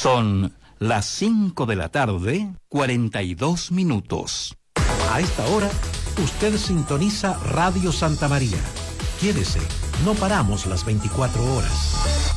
Son las 5 de la tarde, 42 minutos. A esta hora, usted sintoniza Radio Santa María. Quédese, no paramos las 24 horas.